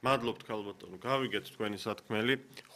მადლობთ ქალბატონო. გავიგეთ თქვენი სათქმელი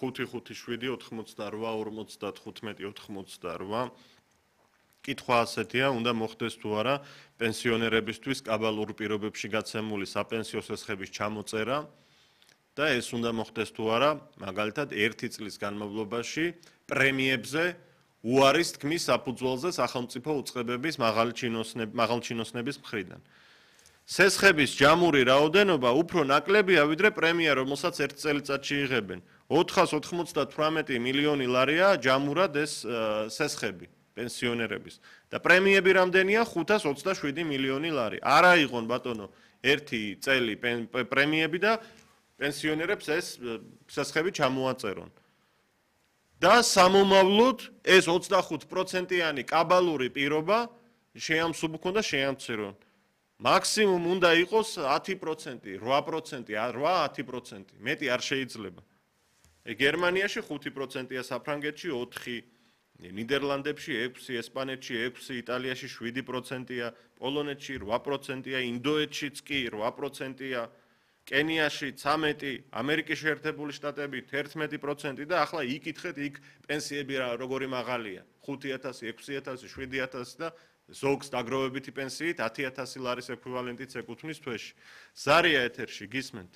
557-88-55-88. კითხვა ასეთია, უნდა მოხდეს თუ არა პენსიონერებისთვის კაბალურ პირობებში გაცემული საპენსიო სესხების ჩამოწერა და ეს უნდა მოხდეს თუ არა, მაგალითად, 1 წლის განმავლობაში პრემიებზე უარის თქმის საფუძველზე სახელმწიფო უწყებების მაღალჩინოსნების მხრიდან. სესხების ჯამური რაოდენობა უფრო ნაკლებია, ვიდრე პრემია, რომელსაც 1 წელიწადში იღებენ. 498 მილიონი ლარია ჯამურად ეს სესხები პენსიონერების და პრემიები რამდენია? 527 მილიონი ლარი. არ აიღონ ბატონო 1 წელი პრემიები და პენსიონერებს ეს სესხები ჩამოაწერონ. და სამომავლოდ ეს 25%-იანი კაბალური პირობა შეამსუბუქონ და შეამცირონ. მაქსიმუმ უნდა იყოს 10%, 8%, 8-10%. მეტი არ შეიძლება. გერმანიაში 5%-ია, საფრანგეთში 4%, ნიდერლანდებში 6%, ესპანეთში 6%, იტალიაში 7%-ია, პოლონეთში 8%-ია, ინდოეთშიც კი 8%-ია, კენიაში 13%, ამერიკის შეერთებული შტატებით 11% და ახლა იკითხეთ იქ პენსიები როგორი მაღალია. 5,000, 6,000, 7,000 და ზოგს დაგროვებითი პენსიით 10,000 ლარის ექვივალენტიც ეკუთვნის თვეში. ზარია ეთერში, გისმენთ?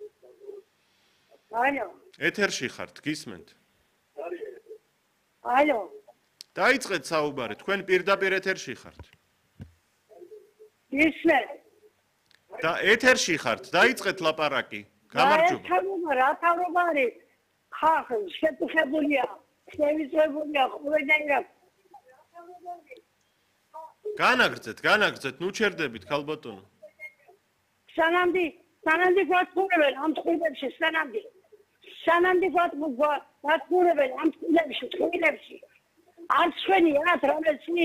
ალო. ეთერში ხართ, გისმენთ? ალო. დაიწყეთ საუბარი, თქვენ პირდაპირ ეთერში ხართ. გისმენთ? და ეთერში ხართ, დაიწყეთ ლაპარაკი. გამარჯობა. რა თავრობა არის? ხალხი შეტეხებულია, შევიწებულია ყველანაირად. განაგრძეთ, ნუ ჩერდებით ქალბატონო. სანამდი გვატყურებენ ამ ტყუილებში, სანამდი გვატყურებენ ამ ტყუილებში. არ ჩვენიათ რამეცნი.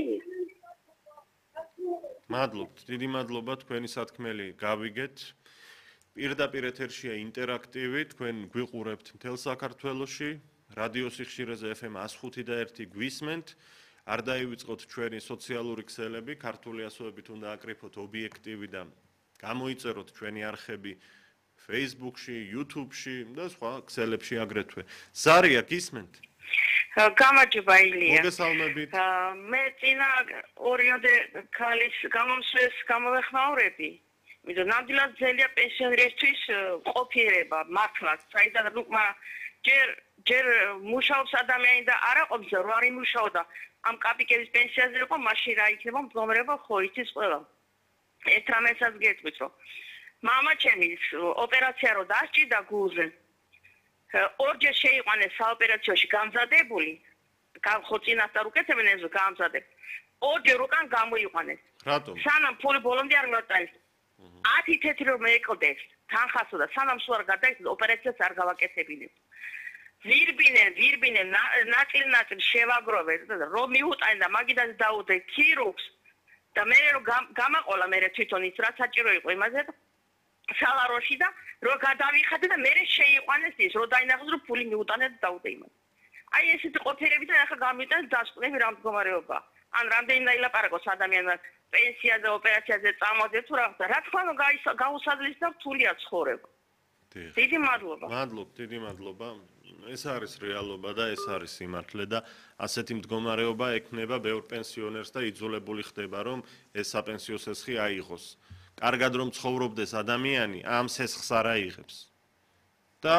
მადლობთ, დიდი მადლობა თქვენი სათქმელი გავიგეთ. პირდაპირ ეთერშია ინტერაქტივი, თქვენ გვიყურებთ მთელ საქართველოში, რადიო სიხშირეზე FM 105.1 გვისმენთ. არ დაივიწყოთ ჩვენი სოციალური ქსელები, ქართული ასოებით უნდა აკრიფოთ ობიექტივი და გამოიწეროთ ჩვენი არხები Facebook-ში, YouTube-ში და სხვა ქსელებში აგრეთვე. ზარია, გისმენთ? გამარჯობა ილია. მოგესალმებით. მე წინა ორიოდე ქალის გამომსვლელს გამოვეხმაურები. მიდო ნამდვილად ძელია პენსიონერისთვის ყოფიერება მართლაც. საიდან ჯერ მუშაობს ადამიანი და არ აყოფს რომ არ იმუშაოდა. ამ კაპიკების პენსიაზე იყო, მაშინ რა იქნება მდგომარეობა ხო იცის ყველა. ერთ რამესაც გეტყვით რომ მამა ჩემის ოპერაცია რო დასჭირდა გულზე. ორჯერ შეიყვანეს საოპერაციოში გამზადებული, ხო წინასწარ უკეთებენ ეს გამზადებ. ორჯერ უკან გამოიყვანეს. რატომ? სანამ ფული ბოლომდე არ გადაიწყეს. 10 თეთრი რომ მეეკლდეს, თანხასო და სანამ სულ არ გადაიწყეს, ოპერაციას არ გავაკეთებინებ. ვირბინე ნაწილ შევაგროვე და რომ მიუტანე და მაგიდან დაუდე ქირურგს და მე რომ გამაყოლა მე თვითონ ის რაც საჭირო იყო იმაზე სალაროში და რომ გადავიხადე და მე შეიყვანეს ის რომ დაინახოს რომ ფული მიუტანე და დაუდე იმას. აი ესეთი ყოფიერებიდან ახლა გამიტანე დასკვნები რა მდგომარეობა. ან რამდენი დაილაპარაკოს ადამიანმა პენსიაზე, ოპერაციაზე წამოძე თუ რა თქმა უნდა გაუსადლის და რთულია ცხოვრება. დიდი მადლობა. მადლობ, დიდი მადლობა. ეს არის რეალობა და ეს არის სიმართლე და ასეთი მდგომარეობა ექნება ბევრ პენსიონერს და იძულებული ხდება რომ ეს საპენსიო სესხი აიღოს. კარგად რომ ცხოვრობდეს ადამიანი, ამ სესხს არ აიღებს. და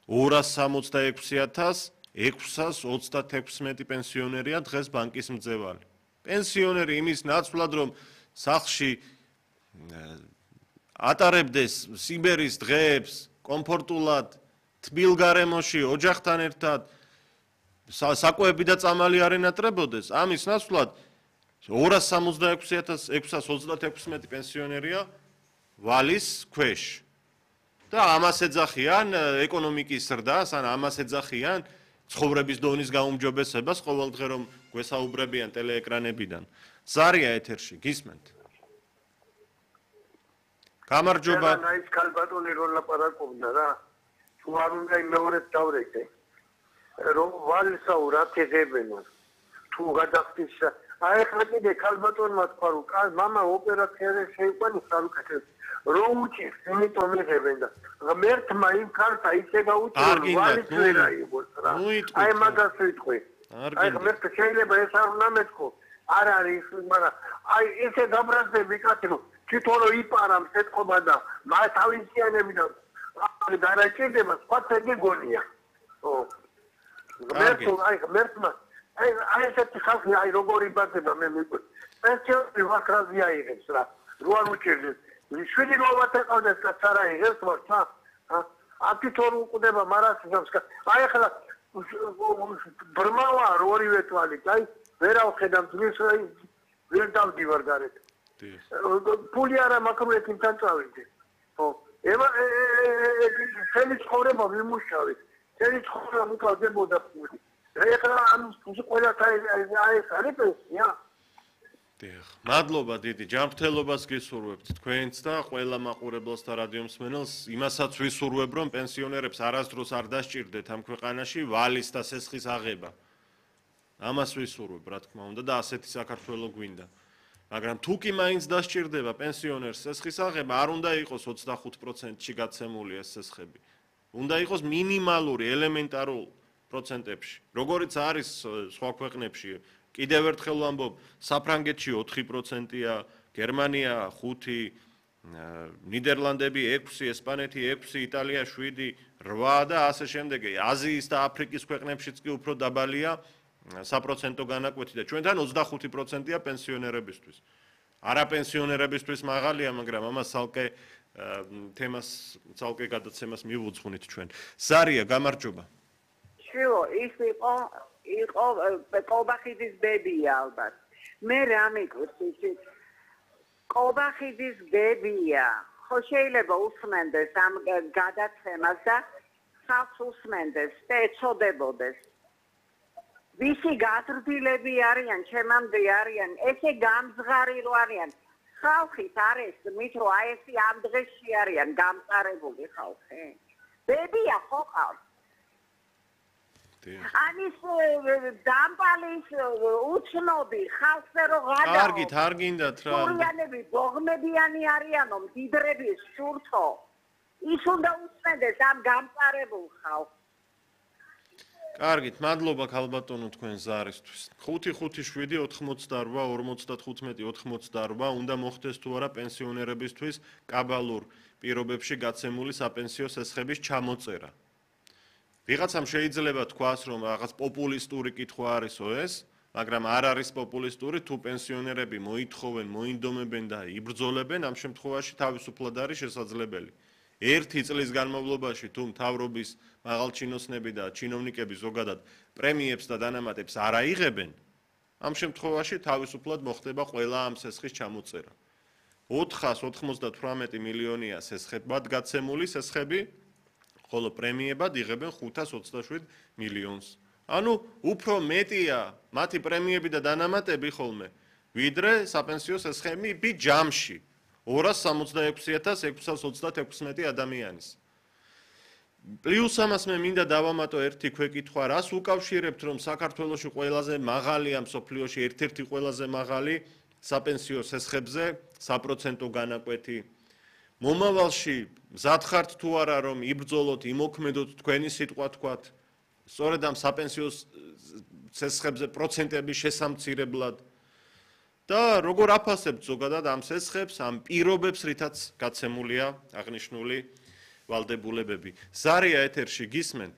266,636 პენსიონერია დღეს ბანკის მძევალი. პენსიონერი იმის ნაცვლად რომ სახლში ატარებდეს სიბერის დღეებს კომფორტულად თბილ გარემოში ოჯახთან ერთად საკვები და წამალი არ ენატრებოდეს, ამის ნაცვლად 266,636 პენსიონერია ვალის ქვეშ. და ამას ეძახიან ეკონომიკის ზრდას, ან ამას ეძახიან ცხოვრების დონის გაუმჯობესებას, ყოველდღე რომ გვესაუბრებიან ტელეეკრანებიდან. ზარია ეთერში, გისმენთ? გამარჯობა. ის ქალბატონი რო ლაპარაკობდა რა. თუ არ უნდა იმეორებ დავრეკე. რომ ვალსაურად ეხებენო. თუ გადახდის აი ხლა კიდე ქალბატონმა თქვა რომ მამა ოპერაციაზე შეიყვანის არ უკეთებს. რომ უჭირს, იმიტომ მიღებენ და ღმერთმა იმ ქალს ისე გაუჭირა, ვალიც ვერ აიღოს რა. აი მაგას ვიტყვი. აი ღმერთს შეიძლება ეს არ უნდა მეთქო. არ არის, მაგრამ აი ესე დაბრაზდები კაცი რომ თვითონ იპარამ შეთქობა და თავისიანები და დარაჭირდება, სხვა წელი გონია. ო. ღმერთმა აი ესეთი ხალხი აი როგორი იბადება მე მიყვი. პენსიონერი ვაკრაზი აიღებს რა. რო არ უჭირდეს. შვიდი ლოვათ ეყავდეს კაც არ აიღებს ვარცა. აკითორ უყდება მარასის აი ახლა ბრმავა ორივე თვალით აი ვერავხედავ ძვის ვერ დავდივარ გარეთ. ფული არა მაქვს დაწავიდე. ხო. წელი ცხოვრება ვიმუშავეთ. წელი ცხოვრება მიყავდებოდა ფული. ეხლა ამ ყველათა ეს არის პენსია. დიახ. მადლობა დიდი ჯანმრთელობას გისურვებთ თქვენც და ყველა მაყურებელს და რადიო მსმენელს. იმასაც ვისურვებ რომ პენსიონერებს არასდროს არ დასჭირდეთ ამ ქვეყანაში ვალის და სესხის აღება. ამას ვისურვებ რა თქმა უნდა და ასეთი საქართველო გვინდა. მაგრამ თუ კი მაინც დასჭირდება პენსიონერს სესხის აღება, არ უნდა იყოს 25%-ში გაცემული ეს სესხები. უნდა იყოს მინიმალური ელემენტარულ პროცენტებში. როგორიც არის სხვა ქვეყნებში, კიდევ ერთხელ ვამბობ, საფრანგეთში 4%-ია, გერმანია 5%, ნიდერლანდები 6%, ესპანეთი 6%, იტალია 7%, 8% და ასე შემდეგ. აზიის და აფრიკის ქვეყნებშიც კი უფრო დაბალია საპროცენტო განაკვეთი და ჩვენთან 25%-ია პენსიონერებისთვის. არაპენსიონერებისთვის მაღალია, მაგრამ ამას თემას ცალკე გადაცემას მივუძღვნით ჩვენ. ზარია, გამარჯობა. შიო, ის იყო კობახიძის ბებია ალბათ. მე რა მეკითხი? კობახიძის ბებია. ხო შეიძლება უსმენდეს ამ გადაცემას და ხალხს უსმენდეს და ეცოდებოდეს. ვისი გაზრდილები არიან, ჩემამდე არიან, ესე გამზღარი რო არიან. ხალხის არის მით რომ აი ესე ამ დღეში არიან გამწარებული ხალხი. ბებია ხო ყავს? ანის დამპალის უცნობი ხალხზე რო გადაო. კარგით, არ გინდათ რა. სურიანები ბოღმებიანი არიანო, მდიდრები სურთო. ის უნდა უსმენდეს ამ გამწარებულ ხალხს. კარგით, მადლობა ქალბატონო თქვენ ზარისთვის. 5-5-7-88-55 უნდა მოხდეს თუ არა პენსიონერებისთვის კაბალურ პირობებში გაცემული საპენსიო სესხების ჩამოწერა. ვიღაცამ შეიძლება თქვას, რომ რაღაც პოპულისტური კითხვა არისო ეს, მაგრამ არ არის პოპულისტური, თუ პენსიონერები მოითხოვენ, მოინდომებენ და იბრძოლებენ, ამ შემთხვევაში თავისუფლად არის შესაძლებელი. ერთი წლის განმავლობაში თუ მთავრობის მაღალჩინოსნები და ჩინოვნიკები ზოგადად პრემიებს და დანამატებს არ აიღებენ, ამ შემთხვევაში თავისუფლად მოხდება ყველა ამ სესხის ჩამოწერა. 498 მილიონია სესხებად გაცემული სესხები, ხოლო პრემიებად იღებენ 527 მილიონს. ანუ უფრო მეტია მათი პრემიები და დანამატები ხოლმე, ვიდრე საპენსიო სესხები ჯამში. 266,636 ადამიანის. პლუს ამას მე მინდა დავამატო ერთი ქვეკითხვა, რას უკავშირებთ, რომ საქართველოში ყველაზე მაღალია მსოფლიოში ერთ-ერთი ყველაზე მაღალი საპენსიო სესხებზე საპროცენტო განაკვეთი. მომავალში მზად ხართ თუ არა რომ იბრძოლოთ, იმოქმედოთ თქვენი სიტყვა თქვათ, სწორედ ამ საპენსიო სესხებზე პროცენტების შესამცირებლად. და როგორ აფასებთ ზოგადად ამ სესხებს, ამ პირობებს, რითაც გაცემულია აღნიშნული ვალდებულებები. ზარია ეთერში გისმენთ?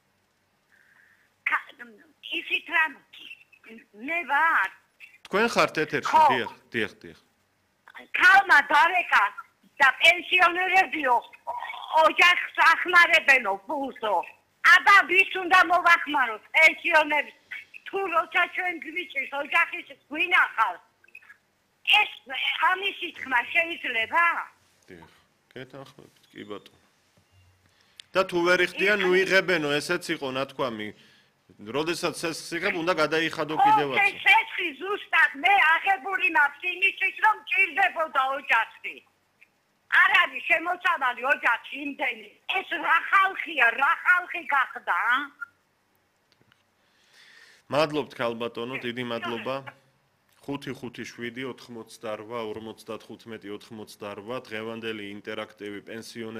ისიც რა მე ვარ. თქვენ ხართ ეთერში, დიახ. ქალმა დარეკა და პენსიონერებიო ოჯახს ახმარებენო ფულსო. აბა ვის უნდა მოვახმაროთ პენსიონერებს? თუ როცა ჩვენ გვიჭირს ოჯახის გვინახავს. ეს ამისი თქმა შეიძლება? დიახ, გეთანხმებით, კი ბატონო. და თუ ვერ იხდიან, ნუ იღებენო, ესეც იყო ნათქვამი. როდესაც სესხს იღებ, უნდა გადაიხადო კიდევაც. ეს სესხი ზუსტად მე აღებული მაქვს იმისთვის, რომ ჭირდებოდა ოჯახი. არ არის შემოსავალი ოჯახი იმდენი. ეს რა ხალხია, რა ხალხი გახდა? მადლობთ ქალბატონო, დიდი მადლობა. 557 88 55 88 დღევანდელი ინტერაქტივი პენსიონერი